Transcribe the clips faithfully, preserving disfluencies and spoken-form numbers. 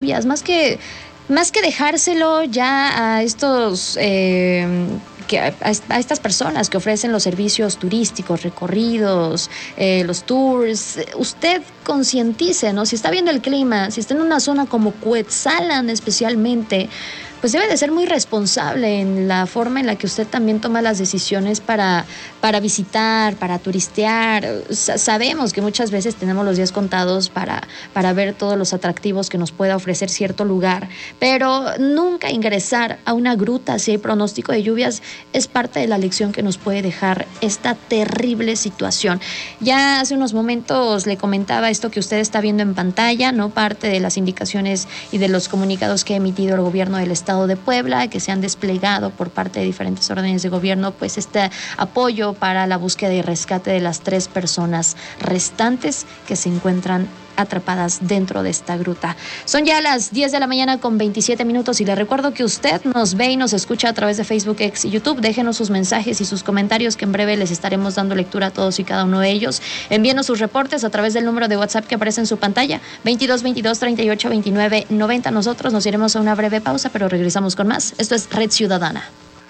lluvias, más que, más que dejárselo ya a estos... Eh, que a, a estas personas que ofrecen los servicios turísticos, recorridos, eh, los tours, usted concientice, ¿no? Si está viendo el clima, si está en una zona como Cuetzalan especialmente, pues debe de ser muy responsable en la forma en la que usted también toma las decisiones para, para visitar, para turistear. Sa- sabemos que muchas veces tenemos los días contados para, para ver todos los atractivos que nos pueda ofrecer cierto lugar, pero nunca ingresar a una gruta si hay pronóstico de lluvias es parte de la lección que nos puede dejar esta terrible situación. Ya hace unos momentos le comentaba esto que usted está viendo en pantalla, ¿no? Parte de las indicaciones y de los comunicados que ha emitido el gobierno del estado de Puebla, que se han desplegado por parte de diferentes órdenes de gobierno, pues este apoyo para la búsqueda y rescate de las tres personas restantes que se encuentran atrapadas dentro de esta gruta. Son ya las diez de la mañana con veintisiete minutos y le recuerdo que usted nos ve y nos escucha a través de Facebook, X y YouTube. Déjenos sus mensajes y sus comentarios que en breve les estaremos dando lectura a todos y cada uno de ellos. Envíenos sus reportes a través del número de WhatsApp que aparece en su pantalla, veintidós veintidós treinta y ocho veintinueve noventa. Nosotros nos iremos a una breve pausa, pero regresamos con más. Esto es Red Ciudadana.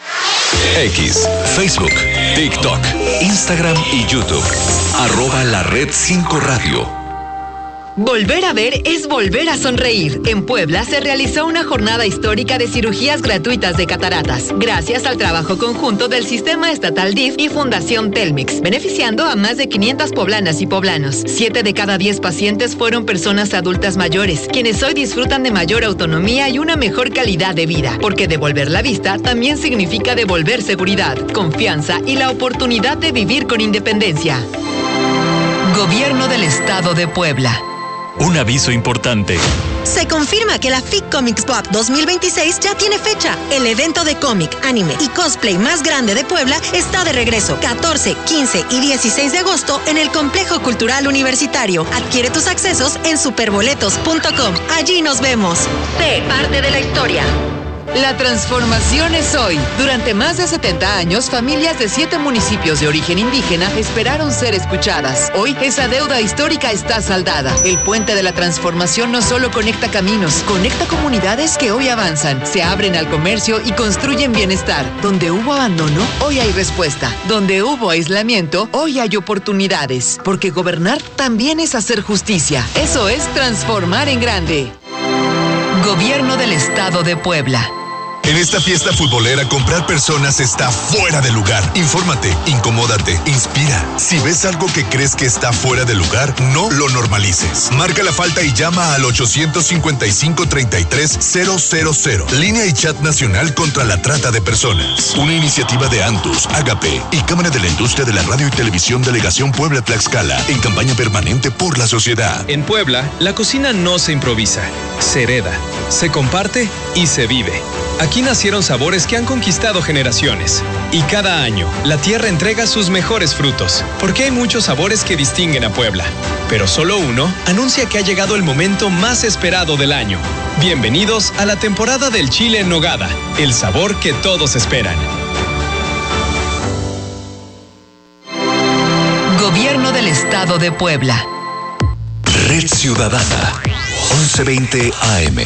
X, Facebook, TikTok, Instagram y YouTube. Arroba la Red cinco Radio. Volver a ver es volver a sonreír. En Puebla se realizó una jornada histórica de cirugías gratuitas de cataratas, gracias al trabajo conjunto del Sistema Estatal D I F y Fundación Telmex, beneficiando a más de quinientas poblanas y poblanos. Siete de cada diez pacientes fueron personas adultas mayores, quienes hoy disfrutan de mayor autonomía y una mejor calidad de vida, porque devolver la vista también significa devolver seguridad, confianza y la oportunidad de vivir con independencia. Gobierno del Estado de Puebla. Un aviso importante. Se confirma que la F I C Comics Pop dos mil veintiséis ya tiene fecha. El evento de cómic, anime y cosplay más grande de Puebla está de regreso. catorce, quince y dieciséis de agosto en el Complejo Cultural Universitario. Adquiere tus accesos en superboletos punto com. Allí nos vemos. Sé parte de la historia. La transformación es hoy. Durante más de setenta años, familias de siete municipios de origen indígena esperaron ser escuchadas. Hoy, esa deuda histórica está saldada. El puente de la transformación no solo conecta caminos, conecta comunidades que hoy avanzan, se abren al comercio y construyen bienestar. Donde hubo abandono, hoy hay respuesta. Donde hubo aislamiento, hoy hay oportunidades. Porque gobernar también es hacer justicia. Eso es transformar en grande. Gobierno del Estado de Puebla. En esta fiesta futbolera, comprar personas está fuera de lugar. Infórmate, incomódate, inspira. Si ves algo que crees que está fuera de lugar, no lo normalices. Marca la falta y llama al ochocientos cincuenta y cinco, treinta y tres, cero cero cero. Línea y chat nacional contra la trata de personas. Una iniciativa de Antus, Agape y Cámara de la Industria de la Radio y Televisión Delegación Puebla Tlaxcala, en campaña permanente por la sociedad. En Puebla, la cocina no se improvisa, se hereda, se comparte y se vive. Aquí nacieron sabores que han conquistado generaciones. Y cada año, la tierra entrega sus mejores frutos, porque hay muchos sabores que distinguen a Puebla. Pero solo uno anuncia que ha llegado el momento más esperado del año. Bienvenidos a la temporada del chile en nogada, el sabor que todos esperan. Gobierno del Estado de Puebla. Red Ciudadana, once veinte A M.